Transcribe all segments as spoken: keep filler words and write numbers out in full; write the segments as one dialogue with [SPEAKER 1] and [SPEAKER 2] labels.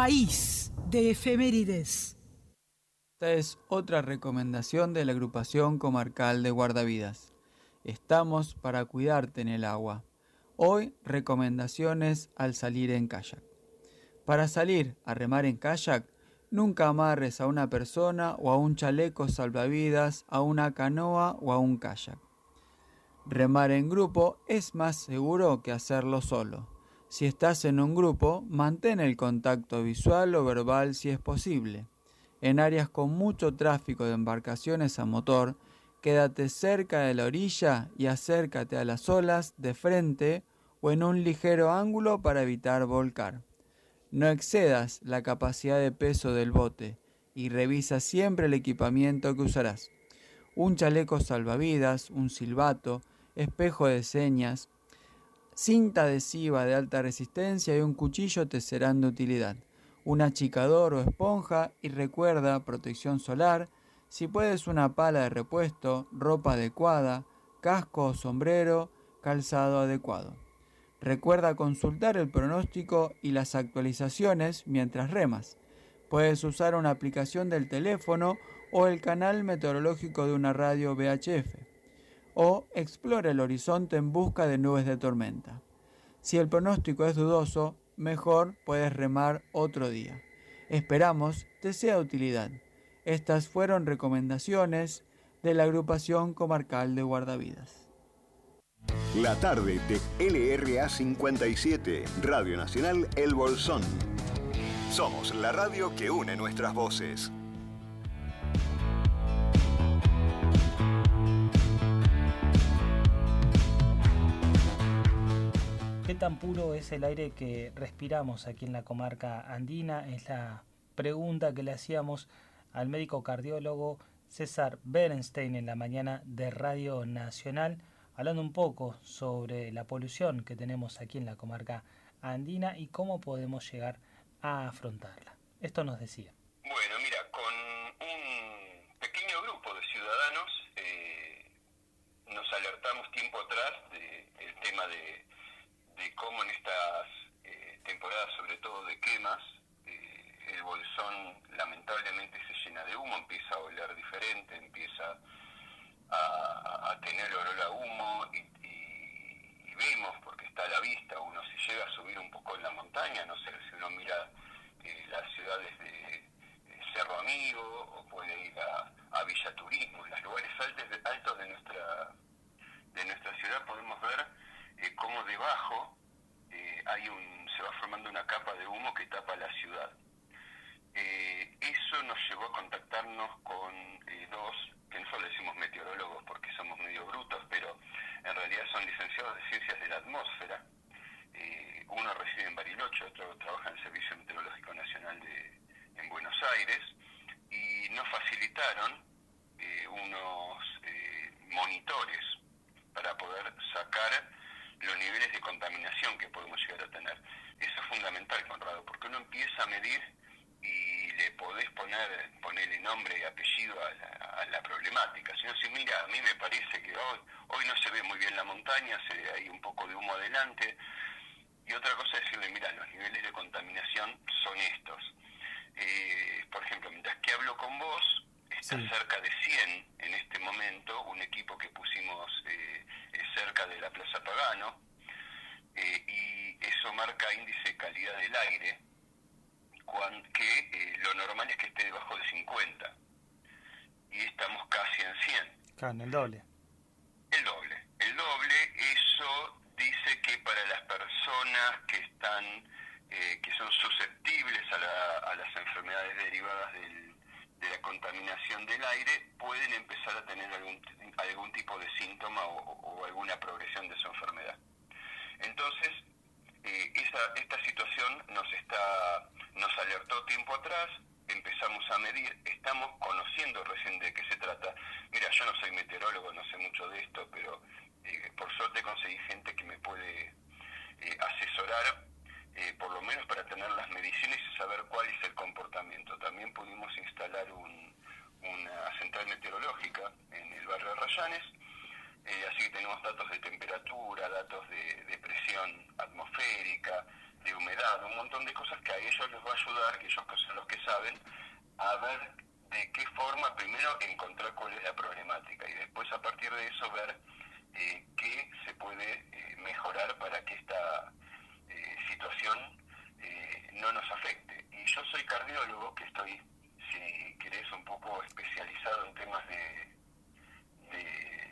[SPEAKER 1] país de efemérides.
[SPEAKER 2] Esta es otra recomendación de la agrupación comarcal de guardavidas. Estamos para cuidarte en el agua. Hoy, recomendaciones al salir en kayak. Para salir a remar en kayak, nunca amarres a una persona o a un chaleco salvavidas, a una canoa o a un kayak. Remar en grupo es más seguro que hacerlo solo. Si estás en un grupo, mantén el contacto visual o verbal si es posible. En áreas con mucho tráfico de embarcaciones a motor, quédate cerca de la orilla y acércate a las olas de frente o en un ligero ángulo para evitar volcar. No excedas la capacidad de peso del bote y revisa siempre el equipamiento que usarás. Un chaleco salvavidas, un silbato, espejo de señas, cinta adhesiva de alta resistencia y un cuchillo te serán de utilidad. Un achicador o esponja y recuerda protección solar, si puedes una pala de repuesto, ropa adecuada, casco o sombrero, calzado adecuado. Recuerda consultar el pronóstico y las actualizaciones mientras remas. Puedes usar una aplicación del teléfono o el canal meteorológico de una radio V H F. O explora el horizonte en busca de nubes de tormenta. Si el pronóstico es dudoso, mejor puedes remar otro día. Esperamos te sea de utilidad. Estas fueron recomendaciones de la agrupación comarcal de guardavidas.
[SPEAKER 3] La tarde de L R A cincuenta y siete, Radio Nacional El Bolsón. Somos la radio que une nuestras voces.
[SPEAKER 4] ¿Qué tan puro es el aire que respiramos aquí en la comarca andina? Es la pregunta que le hacíamos al médico cardiólogo César Berenstein en la mañana de Radio Nacional, hablando un poco sobre la polución que tenemos aquí en la comarca andina y cómo podemos llegar a afrontarla. Esto nos decía.
[SPEAKER 5] Bueno, mira, con un pequeño grupo de ciudadanos eh, nos alertamos tiempo atrás del tema de, de cómo en estas eh, temporadas, sobre todo de quemas, eh, el bolsón lamentablemente se llena de humo, empieza a oler diferente, empieza A, a tener olor a humo y, y, y vemos, porque está a la vista, uno se llega a subir un poco en la montaña, no sé, si uno mira eh, las ciudades de, de Cerro Amigo o puede ir a, a Villa Turismo, en los lugares altos de, altos de nuestra de nuestra ciudad podemos ver eh, cómo debajo eh, hay un se va formando una capa de humo que tapa la ciudad. Eh, eso nos llevó a contactarnos con eh, dos, que nosotros le decimos meteorólogos porque somos medio brutos, pero en realidad son licenciados de Ciencias de la Atmósfera. Eh, uno reside en Bariloche, otro trabaja en el Servicio Meteorológico Nacional de, en Buenos Aires, y nos facilitaron eh, unos eh, monitores para poder sacar los niveles de contaminación que podemos llegar a tener. Eso es fundamental, Conrado, porque uno empieza a medir y le podés poner ponerle nombre y apellido a la, a la problemática. Si no, si mira, a mí me parece que hoy hoy no se ve muy bien la montaña, se ve ahí un poco de humo adelante. Y otra cosa es decirle, mira, los niveles de contaminación son estos. Eh, por ejemplo, mientras que hablo con vos, está sí. cerca de cien en este momento, un equipo que pusimos eh, cerca de la Plaza Pagano, eh, y eso marca índice de calidad del aire, que eh, lo normal es que esté debajo de cincuenta y estamos casi en cien.
[SPEAKER 4] Claro, el doble.
[SPEAKER 5] El doble. El doble, eso dice que para las personas que están, eh, que son susceptibles a, la, a las enfermedades derivadas del, de la contaminación del aire, pueden empezar a tener algún, algún tipo de síntoma o, o alguna progresión de su enfermedad. Entonces, eh, esa, esta situación nos está nos alertó tiempo atrás, empezamos a medir, estamos conociendo recién de qué se trata. Mira, yo no soy meteorólogo, no sé mucho de esto, pero eh, por suerte conseguí gente que me puede eh, asesorar, eh, por lo menos para tener las mediciones y saber cuál es el comportamiento. También pudimos instalar un, una central meteorológica en el barrio de Rayanes, eh, así que tenemos datos de temperatura, datos de, de presión atmosférica, de humedad, un montón de cosas que a ellos les va a ayudar, que ellos son los que saben, a ver de qué forma primero encontrar cuál es la problemática y después a partir de eso ver eh, qué se puede eh, mejorar para que esta eh, situación eh, no nos afecte. Y yo soy cardiólogo, que estoy, si querés, un poco especializado en temas de, de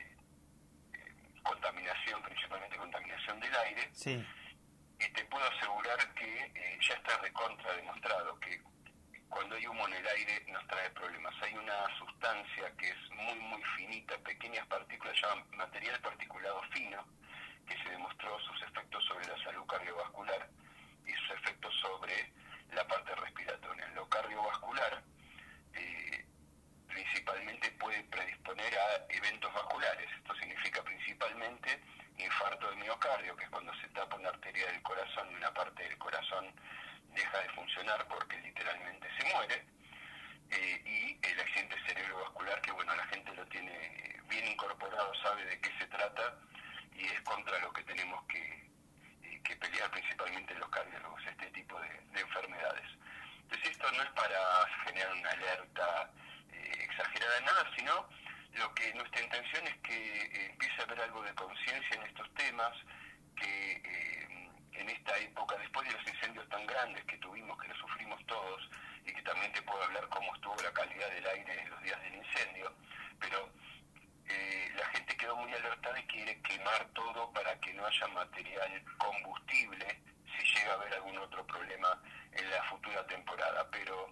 [SPEAKER 5] eh, contaminación, principalmente contaminación del aire.
[SPEAKER 4] Sí.
[SPEAKER 5] Y te puedo asegurar que eh, ya está recontra demostrado que cuando hay humo en el aire nos trae problemas. Hay una sustancia que es muy, muy finita, pequeñas partículas, se llama material particulado fino, que se demostró sus efectos sobre la salud cardiovascular y sus efectos sobre la parte respiratoria. En lo cardiovascular, eh, principalmente puede predisponer a eventos vasculares. Esto significa principalmente infarto de miocardio, que es cuando se tapa una arteria del corazón y una parte del corazón deja de funcionar porque literalmente se muere, eh, y el accidente cerebrovascular, que bueno, la gente lo tiene bien incorporado, sabe de qué se trata y es contra lo que tenemos que, eh, que pelear principalmente los cardiólogos, este tipo de, de enfermedades. Entonces esto no es para generar una alerta eh, exagerada, nada, sino lo que nuestra intención es que eh, empiece a haber algo de conciencia en estos temas, que eh, en esta época, después de los incendios tan grandes que tuvimos, que los sufrimos todos, y que también te puedo hablar cómo estuvo la calidad del aire en los días del incendio, pero eh, la gente quedó muy alertada y quiere quemar todo para que no haya material combustible si llega a haber algún otro problema en la futura temporada, pero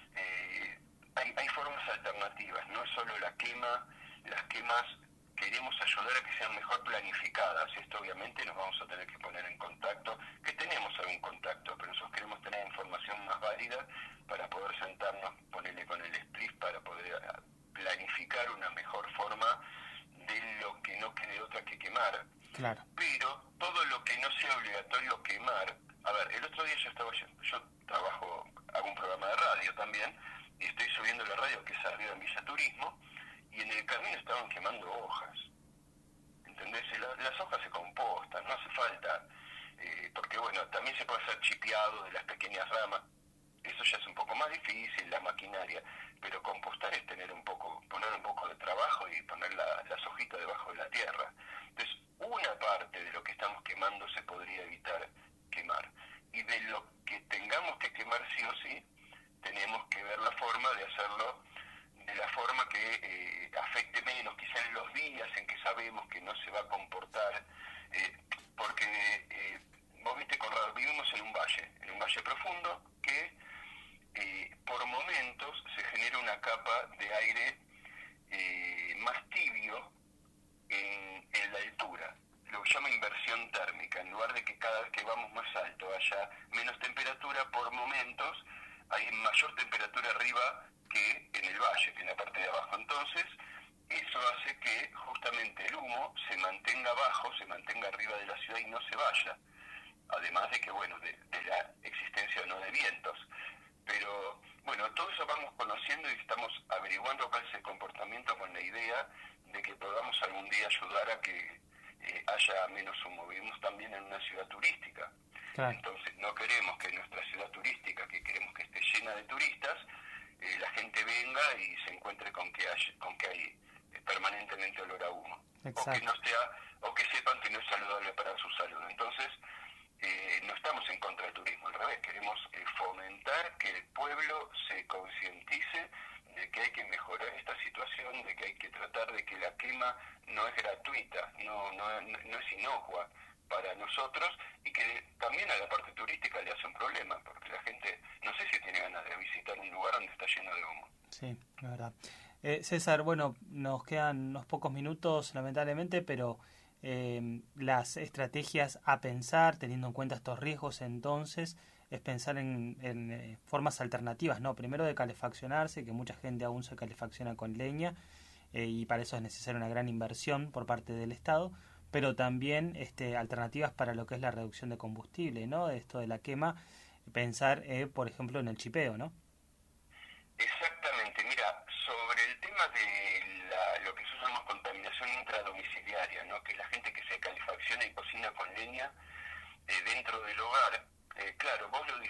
[SPEAKER 5] eh, hay, hay formas alternativas, no es solo la quema. Las quemas queremos ayudar a que sean mejor planificadas. Esto obviamente nos vamos a tener que poner en contacto, que tenemos algún contacto, pero nosotros queremos tener información más válida para poder sentarnos, ponerle con el S P L I F, para poder planificar una mejor forma de lo que no quede otra que quemar.
[SPEAKER 4] Claro.
[SPEAKER 5] Pero todo lo que no sea obligatorio quemar, a ver, el otro día yo estaba, yo, yo trabajo, hago un programa de radio también, y estoy subiendo la radio que es arriba en Villa Turismo, y en el camino estaban quemando hojas, ¿entendés? La, las hojas se compostan, no hace falta, eh, porque bueno, también se puede hacer chipeado de las pequeñas ramas, eso ya es un poco más difícil, la maquinaria, pero compostar es tener un poco, poner un poco de trabajo y poner la, las hojitas debajo de la tierra. Entonces, una parte de lo que estamos quemando se podría evitar quemar, y de lo que tengamos que quemar sí o sí, tenemos que ver la forma de hacerlo de la forma que eh, afecte menos, quizá en los días en que sabemos que no se va a comportar, eh, porque eh, vos viste, Conrado, vivimos en un valle, en un valle profundo que eh, por momentos se genera una capa de aire eh, más tibio en, en la altura, lo que llama inversión térmica. En lugar de que cada vez que vamos más alto haya menos temperatura, por momentos hay mayor temperatura arriba que en el valle, que en la parte de abajo. Entonces, eso hace que justamente el humo se mantenga abajo, se mantenga arriba de la ciudad y no se vaya. Además de que, bueno, de, de la existencia o no de vientos. Pero, bueno, todo eso vamos conociendo y estamos averiguando cuál es el comportamiento con la idea de que podamos algún día ayudar a que eh, haya menos humo. Vivimos también en una ciudad turística. Claro. Entonces, no queremos que nuestra ciudad turística, que queremos que esté llena de turistas, Eh, la gente venga y se encuentre con que hay, con que hay eh, permanentemente olor a humo. Exacto. O que no sea, o que sepan que no es saludable para su salud. Entonces, eh, no estamos en contra del turismo, al revés, queremos eh, fomentar que el pueblo se concientice de que hay que mejorar esta situación, de que hay que tratar de que la quema no es gratuita, no, no, no es inocua para nosotros, y que también a la parte turística le hace un problema, porque la gente no sé si tiene ganas de visitar un lugar donde está lleno de humo.
[SPEAKER 4] Sí, la verdad. Eh, César, bueno, nos quedan unos pocos minutos lamentablemente, pero eh, las estrategias a pensar, teniendo en cuenta estos riesgos entonces, es pensar en, en eh, formas alternativas, ¿no? Primero de calefaccionarse, que mucha gente aún se calefacciona con leña, eh, y para eso es necesaria una gran inversión por parte del Estado, pero también este, alternativas para lo que es la reducción de combustible, ¿no? Esto de la quema, pensar, eh, por ejemplo, en el chipeo, ¿no?
[SPEAKER 5] Exactamente. Mira, sobre el tema de la, lo que nosotros llamamos contaminación intradomiciliaria, ¿no? Que es la gente que se calefacciona y cocina con leña eh, dentro del hogar, eh, claro, vos lo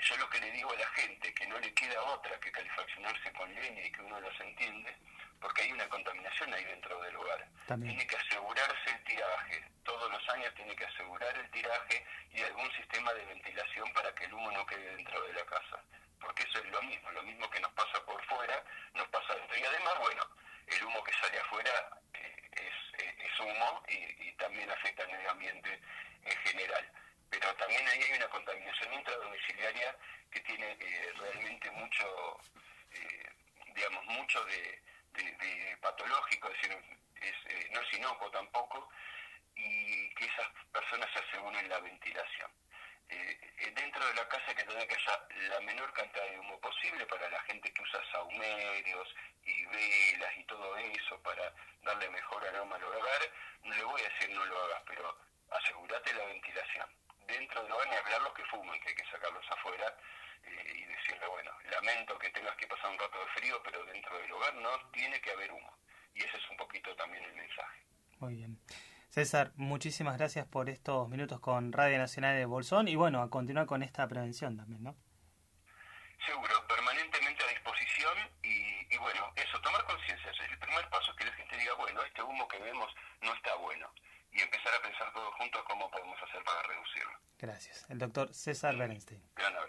[SPEAKER 5] yo lo que le digo a la gente, que no le queda otra que calefaccionarse con leña y que uno los entiende, porque hay una contaminación ahí dentro del hogar.
[SPEAKER 4] También.
[SPEAKER 5] Tiene que asegurarse el tiraje, todos los años tiene que asegurar el tiraje y algún sistema de ventilación para que el humo no quede dentro de la casa, porque eso es lo mismo, lo mismo que nos pasa por fuera, nos pasa dentro. Y además, bueno, el humo que sale afuera eh, es, eh, es humo y, y también afecta al medio ambiente en general. Pero también ahí hay una contaminación intradomiciliaria que tiene eh, realmente mucho, eh, digamos, mucho de, de, de patológico, es decir, es, eh, no es inocuo tampoco, y que esas personas se aseguren la ventilación. Eh, dentro de la casa hay que tener que haya la menor cantidad de humo posible para la gente que usa sahumerios y velas y todo eso para darle mejor aroma al hogar. No le voy a decir no lo hagas, pero asegúrate la ventilación. Dentro del hogar, ni hablar los que fuman, que hay que sacarlos afuera eh, y decirle, bueno, lamento que tengas que pasar un rato de frío, pero dentro del hogar no tiene que haber humo. Y ese es un poquito también el mensaje.
[SPEAKER 4] Muy bien. César, muchísimas gracias por estos minutos con Radio Nacional de Bolsón y bueno, a continuar con esta prevención también, ¿no?
[SPEAKER 5] Seguro, permanentemente a disposición y, y bueno, eso, tomar conciencia. El primer paso es que la gente diga, bueno, este humo que vemos no está bueno. Y empezar a pensar todos juntos cómo podemos hacer para reducirlo.
[SPEAKER 4] Gracias. El doctor César Berenstein.
[SPEAKER 5] Gran abrazo.